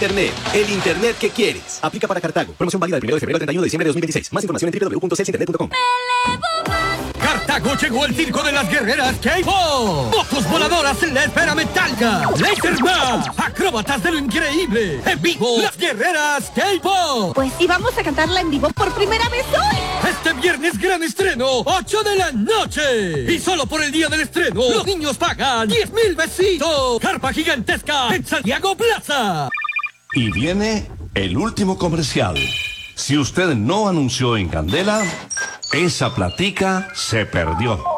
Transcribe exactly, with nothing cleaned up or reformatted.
Internet, el Internet que quieres. Aplica para Cartago. Promoción válida del primero de febrero al treinta y uno de diciembre de dos mil veintiséis. Más información en doble u doble u doble u punto cels internet punto com. Cartago llegó el circo de las guerreras K-pop. Motos voladoras en la esfera metálica. Laserman. Acróbatas de lo increíble. En vivo, las guerreras K-pop. Pues sí, vamos a cantarla en vivo por primera vez hoy. Este viernes gran estreno, ocho de la noche. Y solo por el día del estreno, los niños pagan diez mil besitos. Carpa gigantesca en Santiago Plaza. Y viene el último comercial. Si usted no anunció en Candela, esa platica se perdió.